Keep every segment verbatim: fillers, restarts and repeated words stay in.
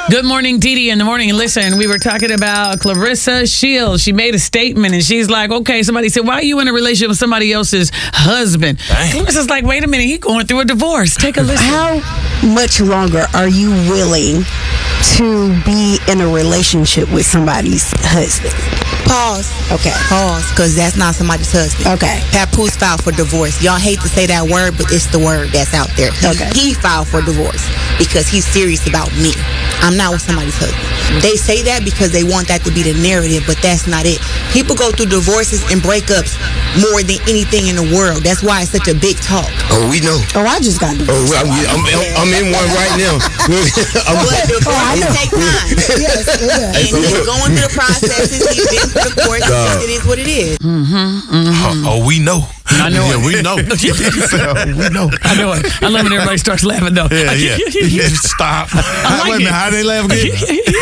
Good morning, Dee Dee in the morning. And listen, we were talking about Clarissa Shields. She made a statement and she's like, okay, somebody said, why are you in a relationship with somebody else's husband? Dang. Clarissa's like, wait a minute, he's going through a divorce. Take a listen. How much longer are you willing to be in a relationship with somebody's husband? Pause. Okay. Pause, because that's not somebody's husband. Okay. Papoose filed for divorce. Y'all hate to say that word, but it's the word that's out there. Okay. He filed for divorce because he's serious about me. I'm not with somebody's husband. They say that because they want that to be the narrative, but that's not it. People go through divorces and breakups more than anything in the world. That's why it's such a big talk. Oh, we know. Oh, I just got divorced. Oh, I'm, I'm, I'm, I'm in one right now. I'm, But divorces take time. Yes, it does. And he's going through the processes. He's been through the course. God. It is what it is. Uh, oh, we know. I know yeah, it. we know. we know. I know it. I love when everybody starts laughing, though. Yeah, yeah. Stop. I like Wait a minute, it. how they laugh again?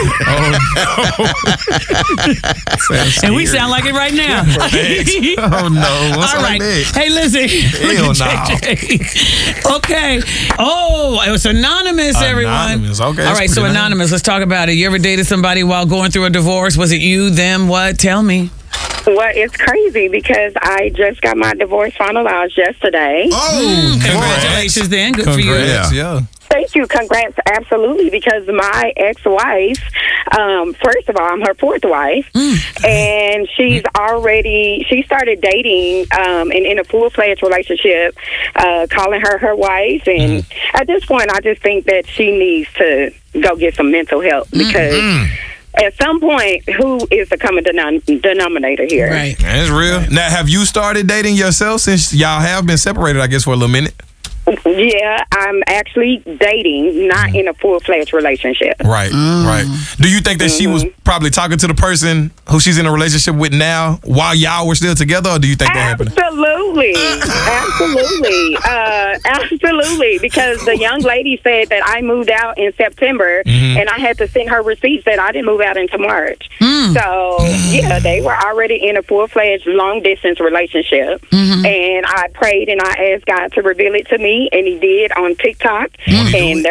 oh, no. And we sound like it right now. Oh, no. What's All right. that? Hey, listen. Hell Look at J J. Okay. Oh, it was anonymous, everyone. Anonymous. Okay, All that's right, so pretty nice. anonymous. Let's talk about it. You ever dated somebody while going through a divorce? Was it you, them, what? Tell me. Well, it's crazy because I just got my divorce finalized yesterday. Oh, Congratulations, then. Good for you. Congrats, yeah. Thank you. Congrats. Absolutely. Because my ex-wife, um, first of all, I'm her fourth wife, and she's already, she started dating um, and in a full-fledged relationship, uh, calling her her wife. And at this point, I just think that she needs to go get some mental help because at some point, who is the common denom- denominator here? Right. That's real. Now, have you started dating yourself since y'all have been separated, I guess, for a little minute? Yeah, I'm actually dating, not in a full-fledged relationship. Right, right. Do you think that she was probably talking to the person who she's in a relationship with now while y'all were still together, or do you think that happened? Absolutely, absolutely, uh, absolutely. Because the young lady said that I moved out in September, and I had to send her receipts that I didn't move out until March. So yeah, they were already in a full-fledged long-distance relationship, and I prayed and I asked God to reveal it to me, and He did on TikTok, and